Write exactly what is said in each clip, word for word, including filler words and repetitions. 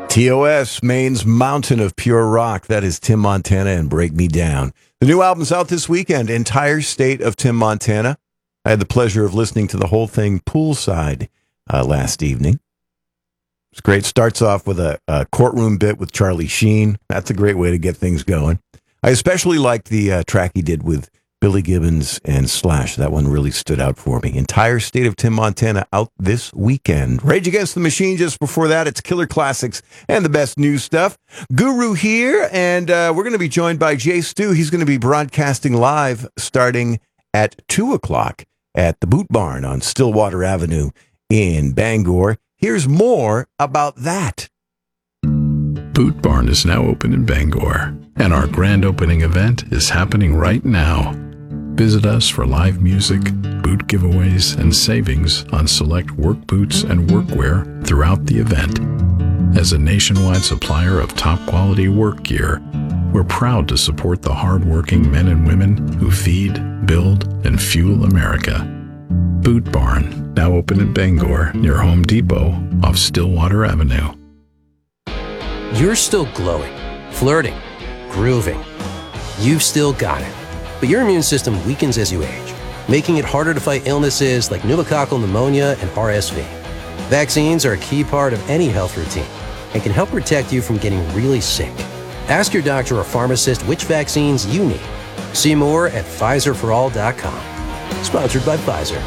T O S, Maine's Mountain of Pure Rock. That is Tim Montana and Break Me Down. The new album's out this weekend, Entire State of Tim Montana. I had the pleasure of listening to the whole thing poolside uh, last evening. It's great. Starts off with a, a courtroom bit with Charlie Sheen. That's a great way to get things going. I especially liked the uh, track he did with Billy Gibbons and Slash. That one really stood out for me. Entire State of Tim Montana out this weekend. Rage Against the Machine just before that. It's Killer Classics and the best new stuff. Guru here, and uh, we're going to be joined by Jay Stu. He's going to be broadcasting live starting at two o'clock at the Boot Barn on Stillwater Avenue in Bangor. Here's more about that. Boot Barn is now open in Bangor, and our grand opening event is happening right now. Visit us for live music, boot giveaways, and savings on select work boots and workwear throughout the event. As a nationwide supplier of top-quality work gear, we're proud to support the hard-working men and women who feed, build, and fuel America. Boot Barn, now open in Bangor near Home Depot off Stillwater Avenue. You're still glowing, flirting, grooving. You've still got it. But your immune system weakens as you age, making it harder to fight illnesses like pneumococcal pneumonia and R S V. Vaccines are a key part of any health routine and can help protect you from getting really sick. Ask your doctor or pharmacist which vaccines you need. See more at Pfizer for all dot com. Sponsored by Pfizer.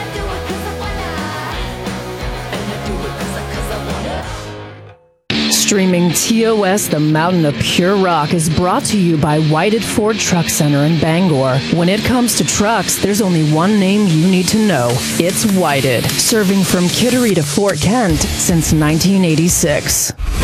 Streaming T O S, the Mountain of Pure Rock, is brought to you by Whited Ford Truck Center in Bangor. When it comes to trucks, there's only one name you need to know. It's Whited, serving from Kittery to Fort Kent since nineteen eighty-six.